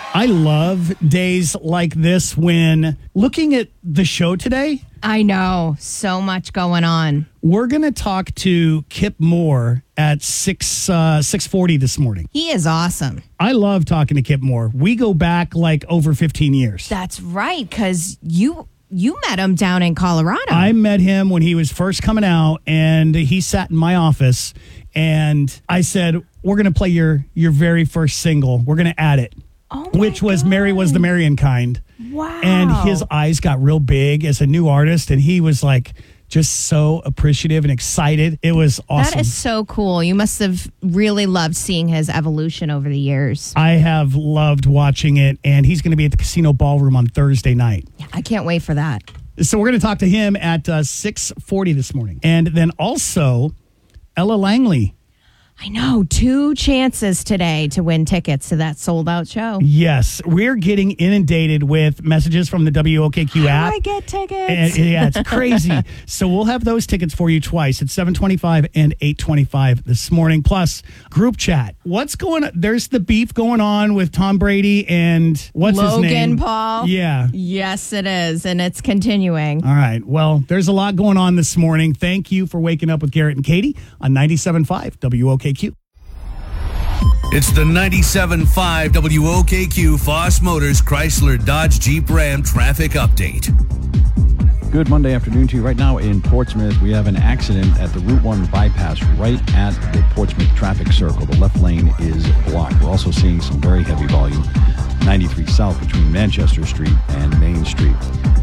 I love days like this when looking at the show today. I know. So much going on. We're going to talk to Kip Moore at 6:40 this morning. He is awesome. I love talking to Kip Moore. We go back like over 15 years. That's right, because you met him down in Colorado. I met him when he was first coming out, and he sat in my office, and I said, we're going to play your very first single. We're going to add it. Which was Mary Was the Marion Kind. Wow. And his eyes got real big as a new artist, and he was like just so appreciative and excited. It was awesome. That is so cool. You must have really loved seeing his evolution over the years. I have loved watching it, and he's going to be at the Casino Ballroom on Thursday night. Yeah, I can't wait for that. So we're going to talk to him at 6:40 this morning. And then also Ella Langley. I know. 2 chances today to win tickets to that sold-out show. Yes. We're getting inundated with messages from the WOKQ app. I get tickets. And, yeah, it's crazy. So we'll have those tickets for you twice at 7:25 and 8:25 this morning. Plus, group chat. What's going on? There's the beef going on with Tom Brady and what's his name? Logan Paul. Yeah. Yes, it is. And it's continuing. All right. Well, there's a lot going on this morning. Thank you for waking up with Garrett and Katie on 97.5 WOKQ. It's the 97.5 WOKQ Foss Motors Chrysler Dodge Jeep Ram traffic update. Good Monday afternoon to you. Right now in Portsmouth, we have an accident at the Route 1 bypass right at the Portsmouth traffic circle. The left lane is blocked. We're also seeing some very heavy volume. 93 south between Manchester Street and Main Street.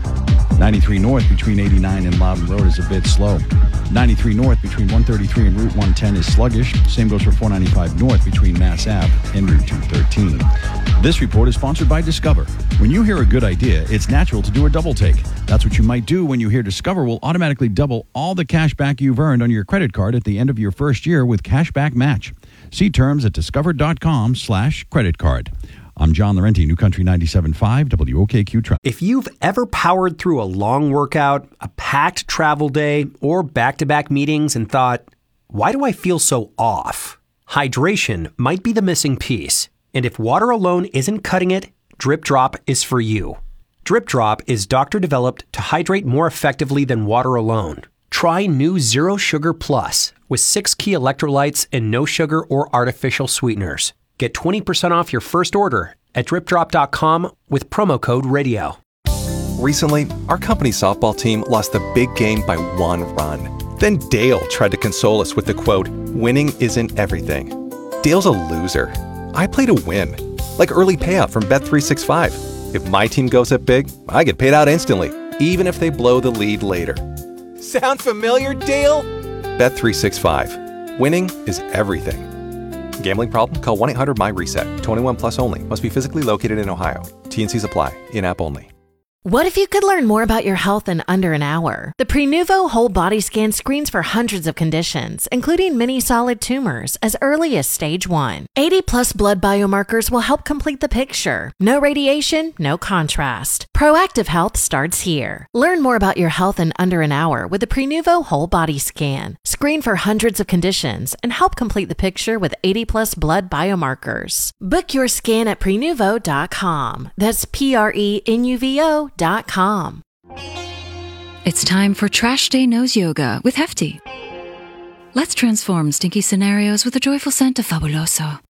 93 north between 89 and Loudon Road is a bit slow. 93 north between 133 and Route 110 is sluggish. Same goes for 495 north between Mass Ave and Route 213. This report is sponsored by Discover. When you hear a good idea, it's natural to do a double take. That's what you might do when you hear Discover will automatically double all the cash back you've earned on your credit card at the end of your first year with Cashback Match. See terms at discover.com/credit card. I'm John Laurenti, New Country 97.5 WOKQ Traffic. If you've ever powered through a long workout, a packed travel day, or back-to-back meetings and thought, why do I feel so off? Hydration might be the missing piece. And if water alone isn't cutting it, Drip Drop is for you. Drip Drop is doctor-developed to hydrate more effectively than water alone. Try new Zero Sugar Plus with 6 key electrolytes and no sugar or artificial sweeteners. Get 20% off your first order at dripdrop.com with promo code RADIO. Recently, our company softball team lost the big game by 1 run. Then Dale tried to console us with the quote, "Winning isn't everything." Dale's a loser. I play to win, like early payout from Bet365. If my team goes up big, I get paid out instantly, even if they blow the lead later. Sound familiar, Dale? Bet365. Winning is everything. Gambling problem? Call 1-800-MY-RESET. 21 plus only. Must be physically located in Ohio. T&Cs apply. In-app only. What if you could learn more about your health in under an hour? The Prenuvo Whole Body Scan screens for hundreds of conditions, including many solid tumors, as early as stage 1. 80-plus blood biomarkers will help complete the picture. No radiation, no contrast. Proactive health starts here. Learn more about your health in under an hour with the Prenuvo Whole Body Scan. Screen for hundreds of conditions and help complete the picture with 80-plus blood biomarkers. Book your scan at Prenuvo.com. That's Prenuvo.com. It's time for Trash Day Nose Yoga with Hefty. Let's transform stinky scenarios with a joyful scent of Fabuloso.